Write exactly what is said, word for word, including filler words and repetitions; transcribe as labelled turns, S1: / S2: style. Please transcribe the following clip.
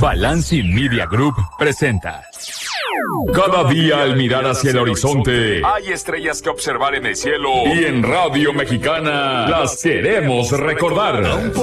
S1: Balancing Media Group presenta. Cada día al mirar hacia el horizonte hay estrellas que observar en el cielo y en Radio Mexicana las queremos recordar.